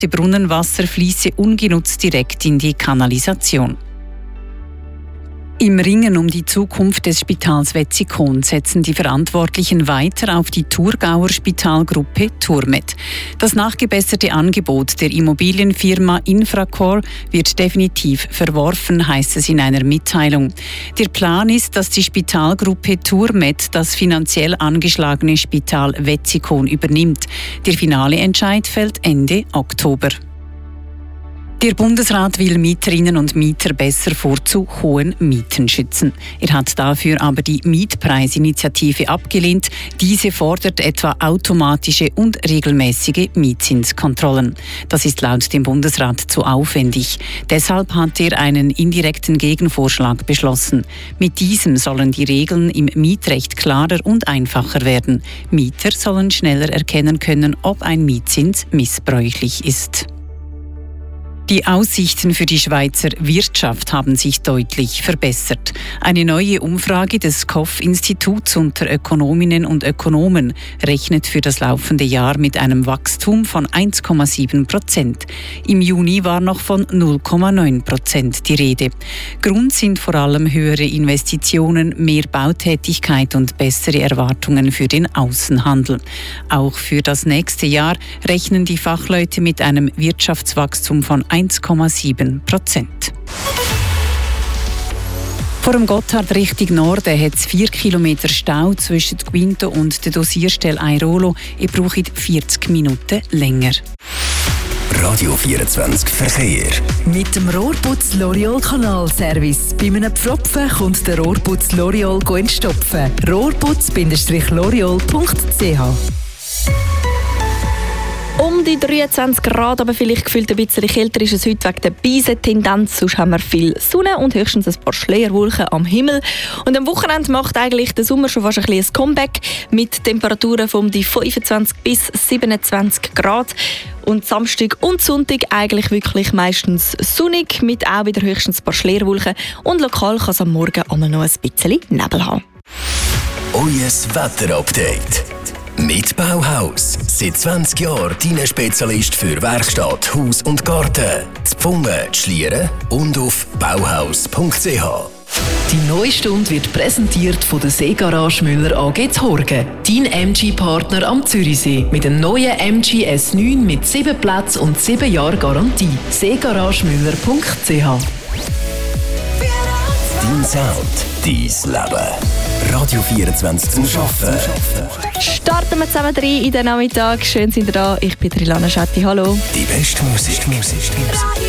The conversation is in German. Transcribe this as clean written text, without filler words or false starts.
Das Brunnenwasser fließe ungenutzt direkt in die Kanalisation. Im Ringen um die Zukunft des Spitals Wetzikon setzen die Verantwortlichen weiter auf die Thurgauer Spitalgruppe ThurMed. Das nachgebesserte Angebot der Immobilienfirma Infracore wird definitiv verworfen, heißt es in einer Mitteilung. Der Plan ist, dass die Spitalgruppe ThurMed das finanziell angeschlagene Spital Wetzikon übernimmt. Der finale Entscheid fällt Ende Oktober. Der Bundesrat will Mieterinnen und Mieter besser vor zu hohen Mieten schützen. Er hat dafür aber die Mietpreisinitiative abgelehnt. Diese fordert etwa automatische und regelmäßige Mietzinskontrollen. Das ist laut dem Bundesrat zu aufwendig. Deshalb hat er einen indirekten Gegenvorschlag beschlossen. Mit diesem sollen die Regeln im Mietrecht klarer und einfacher werden. Mieter sollen schneller erkennen können, ob ein Mietzins missbräuchlich ist. Die Aussichten für die Schweizer Wirtschaft haben sich deutlich verbessert. Eine neue Umfrage des KOF-Instituts unter Ökonominnen und Ökonomen rechnet für das laufende Jahr mit einem Wachstum von 1,7%. Im Juni war noch von 0,9% die Rede. Grund sind vor allem höhere Investitionen, mehr Bautätigkeit und bessere Erwartungen für den Außenhandel. Auch für das nächste Jahr rechnen die Fachleute mit einem Wirtschaftswachstum von 1,7%. Vor dem Gotthard Richtung Norden hat es 4 Kilometer Stau zwischen Guinto und der Dosierstelle Airolo. Ich brauche 40 Minuten länger. Radio 24 Verkehr. Mit dem Rohrputz L'Oreal Kanalservice. Bei einem Pfropfen kommt der Rohrputz L'Oreal entstopfen. Rohrputz-l'oreal.ch. Um die 23 Grad, aber vielleicht gefühlt ein bisschen kälter ist es heute wegen der Beisentendenz. Sonst haben wir viel Sonne und höchstens ein paar Schleierwolken am Himmel. Und am Wochenende macht eigentlich der Sommer schon fast ein bisschen ein Comeback mit Temperaturen von die 25 bis 27 Grad. Und Samstag und Sonntag eigentlich wirklich meistens sonnig, mit auch wieder höchstens ein paar Schleierwolken. Und lokal kann es am Morgen auch noch ein bisschen Nebel haben. Euer Wetterupdate. Mit Bauhaus. Seit 20 Jahren dein Spezialist für Werkstatt, Haus und Garten. Zu Pfungen, Schlieren und auf bauhaus.ch. Die neue Stunde wird präsentiert von der Seegarage Müller AG Horgen. Dein MG-Partner am Zürichsee. Mit dem neuen MG S9 mit 7 Plätzen und 7 Jahren Garantie. seegaragemüller.ch. Dein Sound, dein Leben. Radio 24 zum Arbeiten. Starten wir zusammen rein in den Nachmittag. Schön sind ihr da. Ich bin Rilana Schatti. Hallo. Die beste Musik.